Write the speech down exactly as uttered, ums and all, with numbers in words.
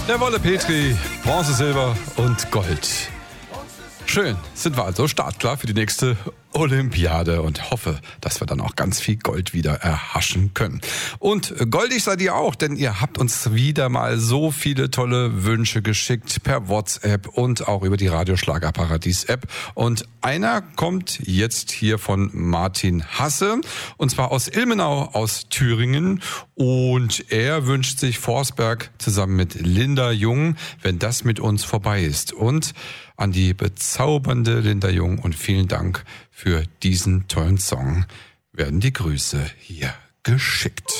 Der Wolle Petri, Bronze, Silber und Gold. Schön, sind wir also startklar für die nächste Olympiade und hoffe, dass wir dann auch ganz viel Gold wieder erhaschen können. Und goldig seid ihr auch, denn ihr habt uns wieder mal so viele tolle Wünsche geschickt per WhatsApp und auch über die Radioschlagerparadies-App. Und einer kommt jetzt hier von Martin Hasse, und zwar aus Ilmenau aus Thüringen. Und er wünscht sich Forsberg zusammen mit Linda Jung, wenn das mit uns vorbei ist. Und an die bezaubernde Linda Jung und vielen Dank für diesen tollen Song werden die Grüße hier geschickt.